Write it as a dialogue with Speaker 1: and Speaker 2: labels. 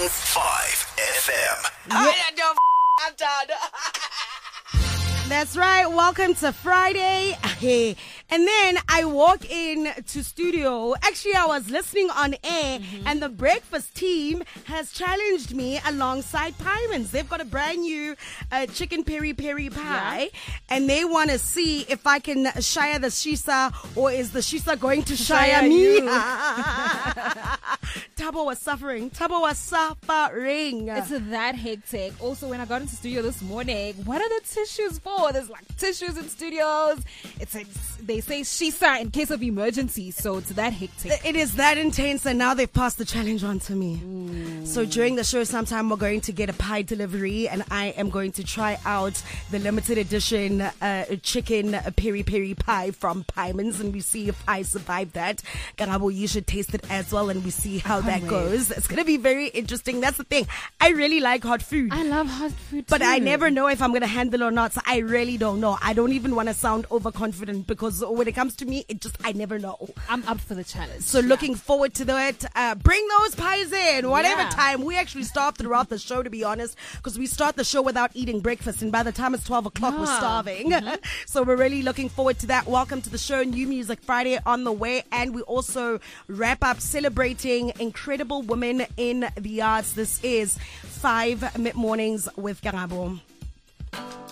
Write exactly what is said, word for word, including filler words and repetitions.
Speaker 1: five F M.
Speaker 2: I don't f- I'm done. That's right. Welcome to Friday. Hey. And then I walk in to studio. Actually, I was listening on air, mm-hmm. and the breakfast team has challenged me alongside Pymans. They've got a brand new uh, chicken peri peri pie, yeah. and they want to see if I can shire the shisa, or is the shisa going to shire, shire me? Tabo was suffering. Tabo was suffering.
Speaker 3: It's that hectic. Also, when I got into studio this morning, what are the tissues for? There's like tissues in studios. It's, it's they say shisa in case of emergency, so it's that hectic.
Speaker 2: It is that intense, and now they've passed the challenge on to me. Ooh. So during the show, sometime we're going to get a pie delivery, and I am going to try out the limited edition uh, chicken peri peri pie from Pymans, and we see if I survive that. Karabo, you should taste it as well, and we see how that wait. goes. It's going to be very interesting. That's the thing. I really like hot food.
Speaker 3: I love hot food
Speaker 2: But
Speaker 3: too.
Speaker 2: I never know if I'm going to handle or not, so I really don't know. I don't even want to sound overconfident, because when it comes to me, it just, I never know.
Speaker 3: I'm up for the challenge.
Speaker 2: So yeah. looking forward to that. Uh, bring those pies in, whatever
Speaker 3: yeah.
Speaker 2: time. We actually start throughout the show, to be honest, because we start the show without eating breakfast, and by the time it's twelve o'clock, yeah. we're starving. Mm-hmm. So we're really looking forward to that. Welcome to the show. New Music Friday on the way, and we also wrap up celebrating incredible women in the arts. This is five Mid Mornings with Karabo.